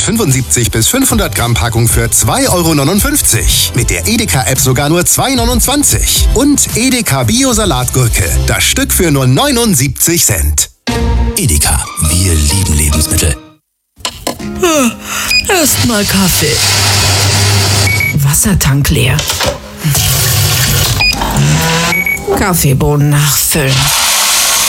375 bis 500 Gramm Packung für 2,59 €. Mit der Edeka-App sogar nur 2,29 €. Und Edeka Bio-Salatgurke. Das Stück für nur 79 Cent. Edeka, wir lieben Lebensmittel. Erstmal Kaffee. Wassertank leer. Kaffeebohnen nachfüllen.